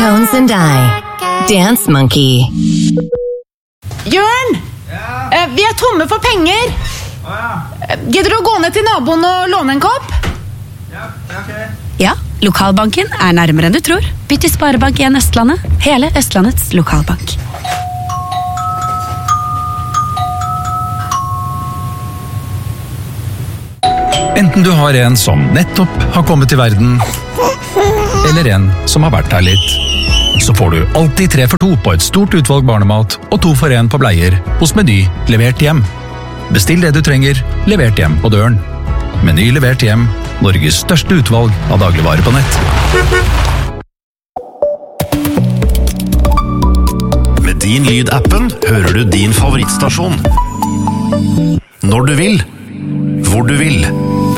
Tones and I. Dance Monkey. Jørn! Vi tomme for penger. Gidder du å gå ned til naboen og låne en kopp? Ja, lokalbanken nærmere enn du tror. Bytt til Sparebank1 Østlandet. Hele Østlandets lokalbank. Enten du har en som nettopp har kommet til verden, eller en som har vært her litt, så får du alltid 3 for 2 på et stort utvalg barnemat og 2 for 1 på bleier hos Meny levert hjem. Bestill det du trenger, levert hjem på døren. Meny levert hjem, Norges største utvalg av dagligvarer på nett. Med din Lyd-appen hører du din favorittstasjon. Når du vil, hvor du vil.